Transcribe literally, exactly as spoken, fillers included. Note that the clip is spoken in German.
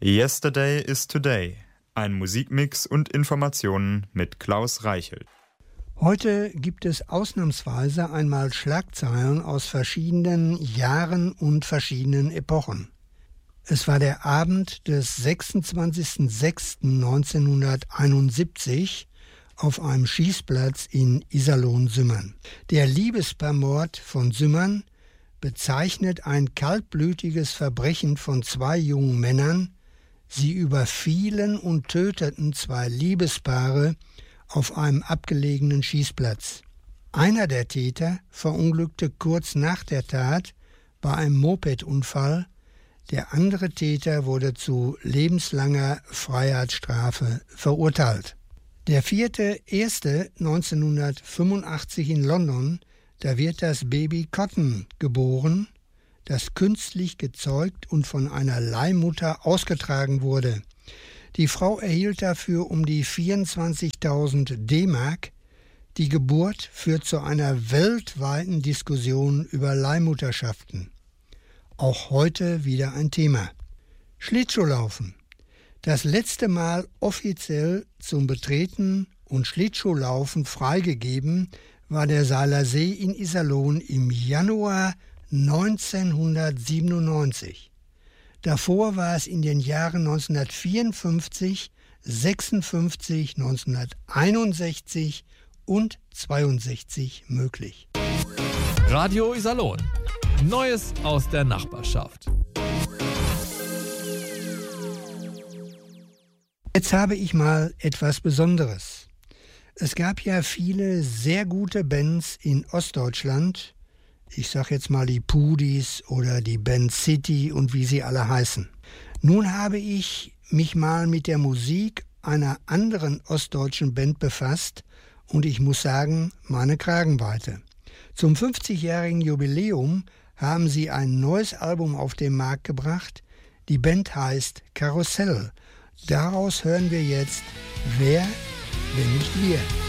Yesterday is Today. Ein Musikmix und Informationen mit Klaus Reichelt. Heute gibt es ausnahmsweise einmal Schlagzeilen aus verschiedenen Jahren und verschiedenen Epochen. Es war der Abend des sechsundzwanzigsten sechsten neunzehnhunderteinundsiebzig auf einem Schießplatz in Iserlohn-Sümmern. Der Liebespaarmord von Sümmern bezeichnet ein kaltblütiges Verbrechen von zwei jungen Männern. Sie überfielen und töteten zwei Liebespaare auf einem abgelegenen Schießplatz. Einer der Täter verunglückte kurz nach der Tat bei einem Mopedunfall. Der andere Täter wurde zu lebenslanger Freiheitsstrafe verurteilt. Der vierte erste neunzehnhundertfünfundachtzig in London, da wird das Baby Cotton geboren, das künstlich gezeugt und von einer Leihmutter ausgetragen wurde. Die Frau erhielt dafür um die vierundzwanzigtausend D-Mark. Die Geburt führt zu einer weltweiten Diskussion über Leihmutterschaften. Auch heute wieder ein Thema. Schlittschuhlaufen. Das letzte Mal offiziell zum Betreten und Schlittschuhlaufen freigegeben war der Saaler See in Iserlohn im Januar neunzehnhundertsiebenundneunzig. Davor war es in den Jahren neunzehnhundertvierundfünfzig, sechsundfünfzig, neunzehnhunderteinundsechzig und zweiundsechzig möglich. Radio Iserlohn. Neues aus der Nachbarschaft. Jetzt habe ich mal etwas Besonderes. Es gab ja viele sehr gute Bands in Ostdeutschland. Ich sage jetzt mal die Pudis oder die Band City und wie sie alle heißen. Nun habe ich mich mal mit der Musik einer anderen ostdeutschen Band befasst und ich muss sagen, meine Kragenweite. Zum fünfzigjährigen Jubiläum haben sie ein neues Album auf den Markt gebracht. Die Band heißt Karussell. Daraus hören wir jetzt Wer, wenn nicht wir.